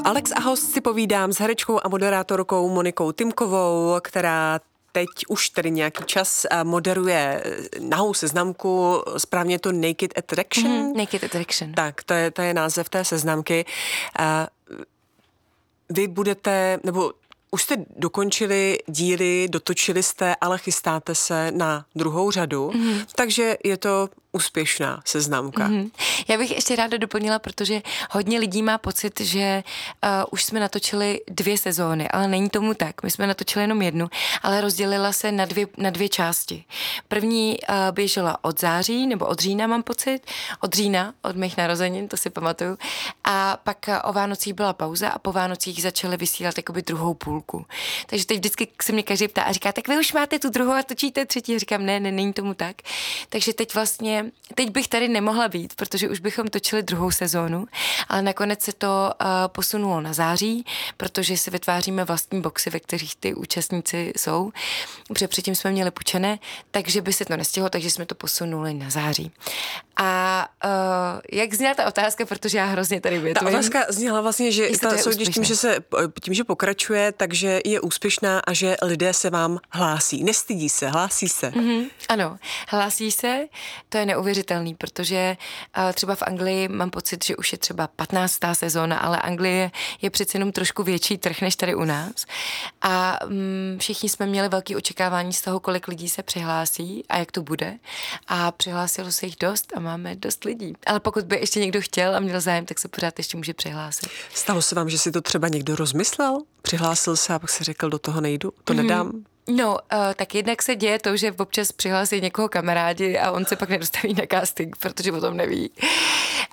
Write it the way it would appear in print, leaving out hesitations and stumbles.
Alex a host si povídám s herečkou a moderátorkou Monikou Timkovou, která teď už tedy nějaký čas moderuje nahou seznamku, správně to Naked Attraction. Naked Attraction. Tak, to je název té seznamky. Vy budete, nebo už jste dokončili díly, dotočili jste, ale chystáte se na druhou řadu, takže je to úspěšná seznamka. Já bych ještě ráda doplnila, protože hodně lidí má pocit, že už jsme natočili 2 sezóny, ale není tomu tak. My jsme natočili jenom 1, ale rozdělila se na dvě části. První běžela od září, nebo od října mám pocit, od října, od mých narozenin, to si pamatuju. A pak o Vánocích byla pauza a po Vánocích začaly vysílat jakoby druhou půlku. Takže teď vždycky se mě každý ptá a říká, tak vy už máte tu druhou a točíte třetí. A říkám, ne, není tomu tak. Takže teď bych tady nemohla být, protože už bychom točili druhou sezónu, ale nakonec se to posunulo na září, protože si vytváříme vlastní boxy, ve kterých ty účastníci jsou, protože předtím jsme měli půjčené, takže by se to nestihlo, takže jsme to posunuli na září. A jak zněla ta otázka, protože já hrozně tady větuji. Ta otázka zněla vlastně, že ta soutěž tím, že pokračuje, takže je úspěšná a že lidé se vám hlásí. Nestydí se, hlásí se. Ano, hlásí se, to je neuvěřitelný, protože třeba v Anglii mám pocit, že už je třeba 15. sezóna, ale Anglie je přece jenom trošku větší trh než tady u nás. A všichni jsme měli velké očekávání z toho, kolik lidí se přihlásí a jak to bude. A přihlásilo se jich dost a máme dost lidí. Ale pokud by ještě někdo chtěl a měl zájem, tak se pořád ještě může přihlásit. Stalo se vám, že si to třeba někdo rozmyslel? Přihlásil se a pak si řekl, do toho nejdu, to nedám? No, tak jednak se děje to, že občas přihlásí někoho kamarádi a on se pak nedostaví na casting, protože o tom neví.